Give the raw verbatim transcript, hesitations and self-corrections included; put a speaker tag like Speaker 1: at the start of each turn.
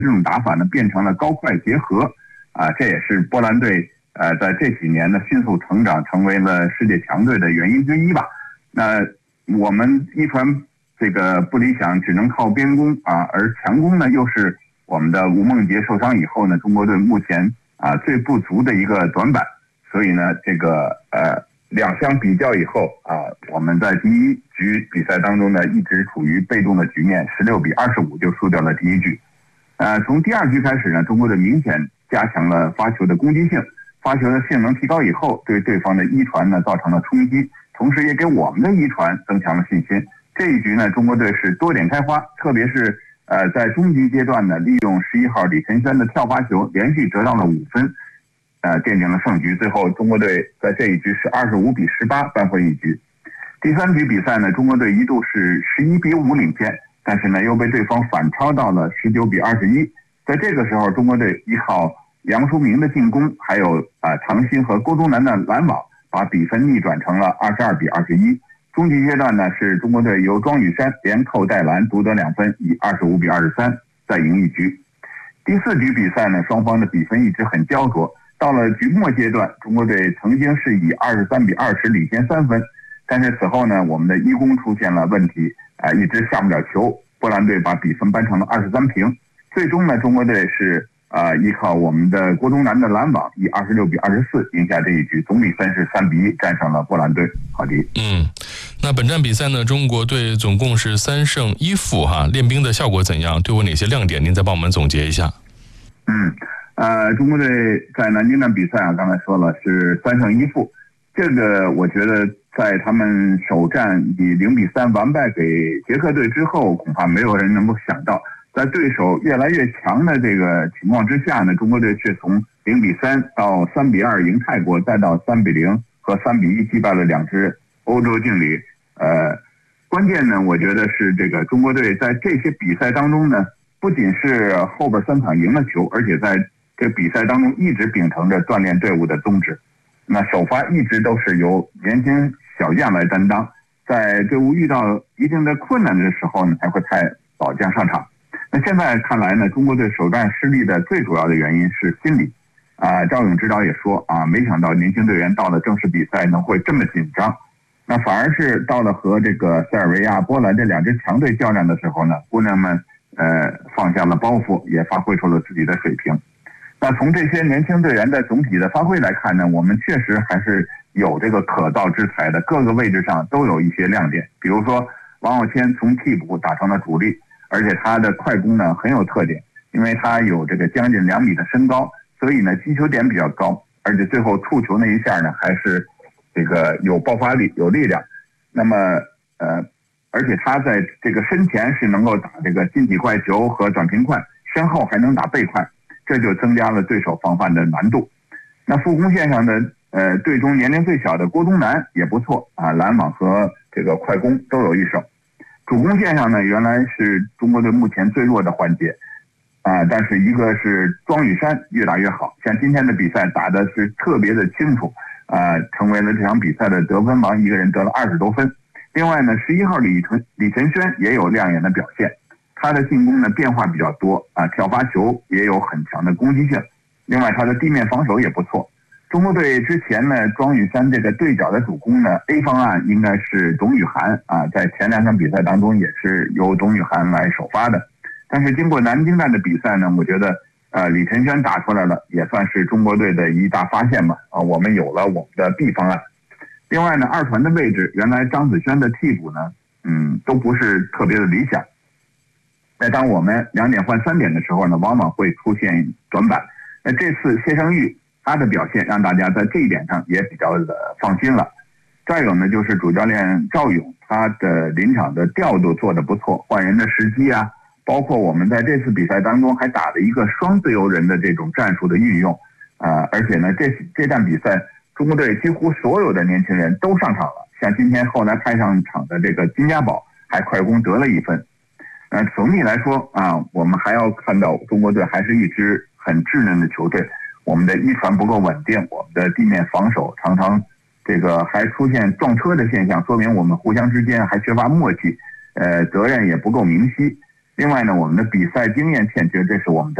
Speaker 1: 这种打法呢变成了高快结合啊，这也是波兰队呃在这几年呢迅速成长，成为了世界强队的原因之一吧。那我们一传这个不理想，只能靠边攻啊，而强攻呢又是我们的吴梦洁受伤以后呢，中国队目前啊最不足的一个短板。所以呢，这个呃两相比较以后啊，我们在第一局比赛当中呢一直处于被动的局面，十六比二十五就输掉了第一局。呃，从第二局开始呢，中国队明显加强了发球的攻击性，发球的性能提高以后，对对方的一传呢造成了冲击，同时也给我们的一传增强了信心。这一局呢，中国队是多点开花，特别是呃在中级阶段呢，利用十一号李晨轩的跳发球，连续得到了五分。呃，奠定了胜局。最后，中国队在这一局是二十五比十八扳回一局。第三局比赛呢，中国队一度是十一比五领先，但是呢又被对方反超到了十九比二十一。在这个时候，中国队依靠杨书明的进攻，还有啊、呃、唐鑫和郭忠南的拦网，把比分逆转成了二十二比二十一。中级阶段呢，是中国队由庄宇珊连扣带拦独得两分，以二十五比二十三再赢一局。第四局比赛呢，双方的比分一直很焦灼。到了局末阶段，中国队曾经是以二十三比二十领先三分，但是此后呢，我们的一攻出现了问题，啊、呃，一直下不了球。波兰队把比分扳成了二十三平。最终呢，中国队是啊、呃、依靠我们的郭忠南的拦网，以二十六比二十四赢下这一局，总比分是三比一战胜了波兰队。好的，
Speaker 2: 嗯，那本站比赛呢，中国队总共是三胜一负哈，练兵的效果怎样？对我哪些亮点？您再帮我们总结一下。
Speaker 1: 嗯。呃，中国队在南京站比赛啊，刚才说了是三胜一负，这个我觉得在他们首战以零比三完败给捷克队之后，恐怕没有人能够想到，在对手越来越强的这个情况之下呢，中国队却从零比三到三比二赢泰国，再到三比零和三比一击败了两支欧洲劲旅。呃，关键呢，我觉得是这个中国队在这些比赛当中呢，不仅是后边三场赢了球，而且在这比赛当中一直秉承着锻炼队伍的宗旨，那首发一直都是由年轻小将来担当，在队伍遇到一定的困难的时候呢，才会派老将上场。那现在看来呢，中国队首战失利的最主要的原因是心理。啊，赵勇指导也说啊，没想到年轻队员到了正式比赛能会这么紧张，那反而是到了和这个塞尔维亚、波兰这两支强队较量的时候呢，姑娘们呃放下了包袱，也发挥出了自己的水平。那从这些年轻队员的总体的发挥来看呢，我们确实还是有这个可造之材的，各个位置上都有一些亮点。比如说王傲谦从替补打成了主力，而且他的快攻呢很有特点，因为他有这个将近两米的身高，所以呢击球点比较高，而且最后触球那一下呢还是这个有爆发力、有力量。那么呃，而且他在这个身前是能够打这个近体快球和短平快，身后还能打背快。这就增加了对手防范的难度。那副攻线上的呃队中年龄最小的郭忠南也不错啊，拦网和这个快攻都有一手。主攻线上呢，原来是中国队目前最弱的环节啊，但是一个是庄宇珊越打越好，像今天的比赛打的是特别的清楚啊，成为了这场比赛的得分王，一个人得了二十多分。另外呢，十一号李晨李晨轩也有亮眼的表现。他的进攻呢变化比较多啊，跳发球也有很强的攻击性，另外他的地面防守也不错。中国队之前呢，庄宇珊这个对角的主攻呢 ，A 方案应该是董宇涵啊，在前两场比赛当中也是由董宇涵来首发的。但是经过南京站的比赛呢，我觉得呃李晨轩打出来了，也算是中国队的一大发现吧啊，我们有了我们的 B 方案。另外呢，二传的位置原来张子萱的替补呢，嗯，都不是特别的理想。在当我们两点换三点的时候呢，往往会出现短板。那这次谢胜玉他的表现让大家在这一点上也比较的放心了。再有呢，就是主教练赵勇他的临场的调度做得不错，换人的时机啊，包括我们在这次比赛当中还打了一个双自由人的这种战术的运用啊、呃，而且呢，这这站比赛中国队几乎所有的年轻人都上场了，像今天后来派上场的这个金家宝还快攻得了一分。呃，总体来说啊，我们还要看到中国队还是一支很稚嫩的球队，我们的一传不够稳定，我们的地面防守常常这个还出现撞车的现象，说明我们互相之间还缺乏默契，呃，责任也不够明晰。 另外呢，我们的比赛经验欠缺，这是我们在